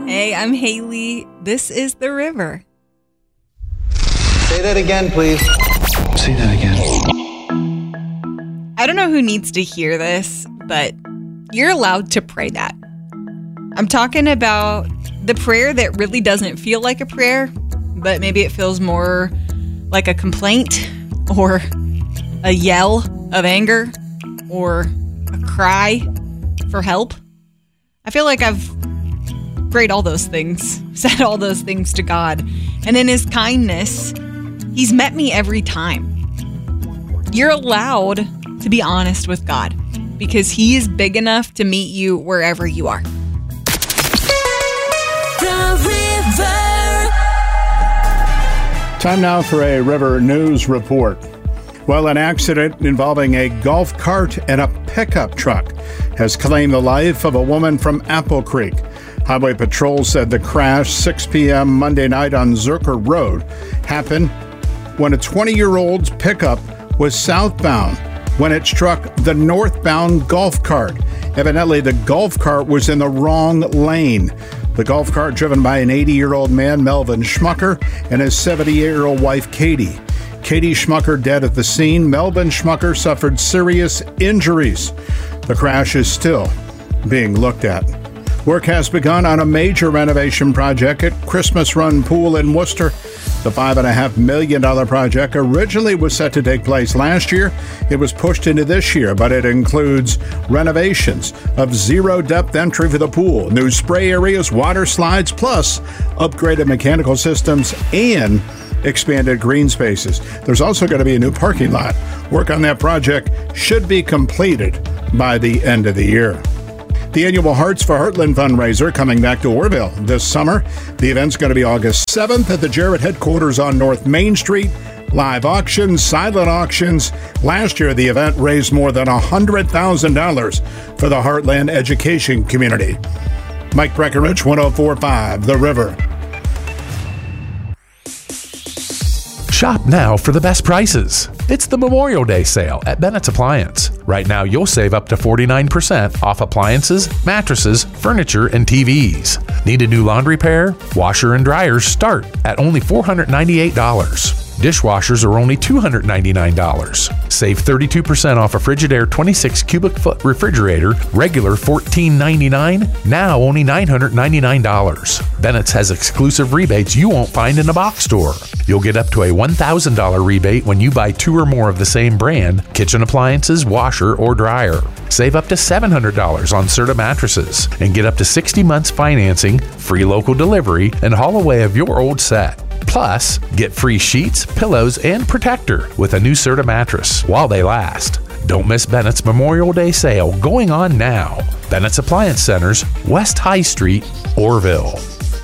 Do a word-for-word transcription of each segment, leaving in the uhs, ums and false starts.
Hey, I'm Haley. This is The River. Say that again, please. Say that again. I don't know who needs to hear this, but you're allowed to pray that. I'm talking about the prayer that really doesn't feel like a prayer, but maybe it feels more like a complaint or a yell of anger or a cry for help. I feel like I've prayed all those things, said all those things to God, and in His kindness, He's met me every time. You're allowed to be honest with God because He is big enough to meet you wherever you are. The River. Time now for a River News Report. Well, an accident involving a golf cart and a pickup truck has claimed the life of a woman from Apple Creek. Highway Patrol said the crash, six p.m. Monday night on Zerker Road, happened when a twenty-year-old's pickup was southbound when it struck the northbound golf cart. Evidently, the golf cart was in the wrong lane. The golf cart driven by an eighty-year-old man, Melvin Schmucker, and his seventy-year-old wife, Katie. Katie Schmucker dead at the scene. Melvin Schmucker suffered serious injuries. The crash is still being looked at. Work has begun on a major renovation project at Christmas Run Pool in Worcester. The five point five million dollars project originally was set to take place last year. It was pushed into this year, but it includes renovations of zero-depth entry for the pool, new spray areas, water slides, plus upgraded mechanical systems and expanded green spaces. There's also going to be a new parking lot. Work on that project should be completed by the end of the year. The annual Hearts for Heartland fundraiser coming back to Orrville this summer. The event's going to be August seventh at the Jarrett headquarters on North Main Street. Live auctions, silent auctions. Last year, the event raised more than one hundred thousand dollars for the Heartland education community. Mike Breckenridge, one oh four point five, The River. Shop now for the best prices. It's the Memorial Day sale at Bennett's Appliance. Right now, you'll save up to forty-nine percent off appliances, mattresses, furniture, and T Vs. Need a new laundry pair? Washer and dryers start at only four hundred ninety-eight dollars. Dishwashers are only two hundred ninety-nine dollars. Save thirty-two percent off a Frigidaire twenty-six cubic foot refrigerator, regular fourteen ninety-nine, now only nine hundred ninety-nine dollars. Bennett's has exclusive rebates you won't find in a box store. You'll get up to a one thousand dollars rebate when you buy two or more of the same brand, kitchen appliances, washer, or dryer. Save up to seven hundred dollars on Serta mattresses and get up to sixty months financing, free local delivery, and haul away of your old set. Plus, get free sheets, pillows, and protector with a new Serta mattress while they last. Don't miss Bennett's Memorial Day sale going on now. Bennett's Appliance Centers, West High Street, Orrville.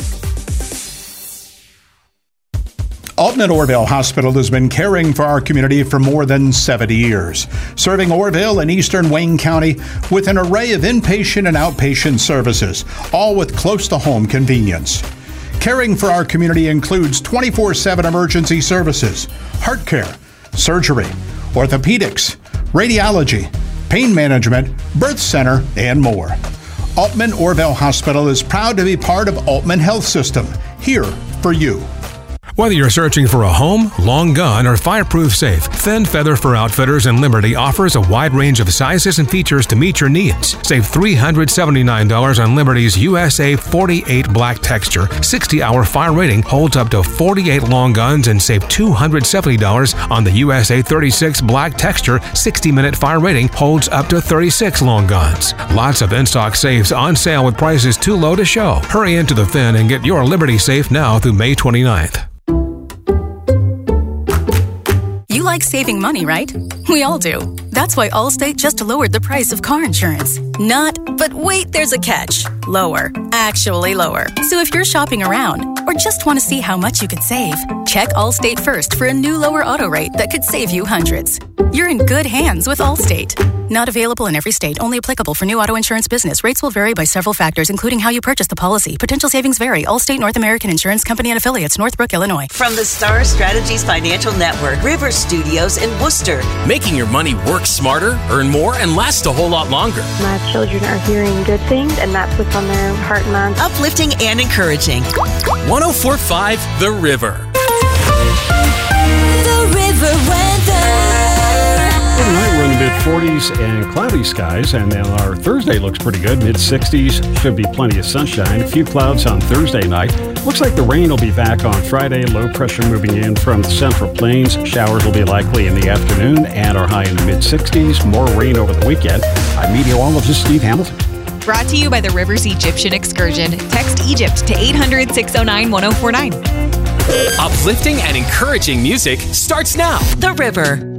Alton and Orrville Hospital has been caring for our community for more than seventy years, serving Orrville and eastern Wayne County with an array of inpatient and outpatient services, all with close-to-home convenience. Caring for our community includes twenty-four seven emergency services, heart care, surgery, orthopedics, radiology, pain management, birth center, and more. Altman Orrville Hospital is proud to be part of Altman Health System, here for you. Whether you're searching for a home, long gun, or fireproof safe, Thin Feather for Outfitters in Liberty offers a wide range of sizes and features to meet your needs. Save three hundred seventy-nine dollars on Liberty's U S A forty-eight Black Texture, sixty hour fire rating, holds up to forty-eight long guns, and save two hundred seventy dollars on the U S A thirty-six Black Texture, sixty minute fire rating, holds up to thirty-six long guns. Lots of in-stock safes on sale with prices too low to show. Hurry into the Thin and get your Liberty safe now through May twenty-ninth. You like saving money, right? We all do. That's why Allstate just lowered the price of car insurance. Not, but wait, there's a catch. Lower. Actually lower. So if you're shopping around or just want to see how much you could save, check Allstate first for a new lower auto rate that could save you hundreds. You're in good hands with Allstate. Not available in every state. Only applicable for new auto insurance business. Rates will vary by several factors, including how you purchase the policy. Potential savings vary. Allstate North American Insurance Company and Affiliates, Northbrook, Illinois. From the Star Strategies Financial Network, River Studios in Worcester. Making your money work smarter, earn more, and last a whole lot longer. My children are hearing good things, and that's what's on their heart and mind. Uplifting and encouraging. one oh four point five The River. The River weather. Tonight we're in the mid forties and cloudy skies, and then our Thursday looks pretty good. mid sixties, should be plenty of sunshine. A few clouds on Thursday night. Looks like the rain will be back on Friday. Low pressure moving in from the Central Plains. Showers will be likely in the afternoon and are high in the mid sixties. More rain over the weekend. I'm meteorologist Steve Hamilton. Brought to you by the Rivers Egyptian Excursion. Text Egypt to eight hundred, six oh nine, one oh four nine. Uplifting and encouraging music starts now. The River.